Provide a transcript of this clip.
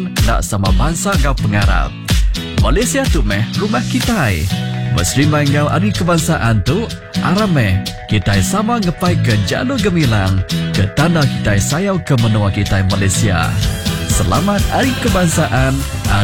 nak sama bangsa ngau pengarap. Malaysia tu meh rumah kita. Berserimai ngau hari kebangsaan tu, arameh kita sama ngepai ke jalur gemilang ke tanah kita sayau ke menua kita Malaysia. Selamat Hari Kebangsaan.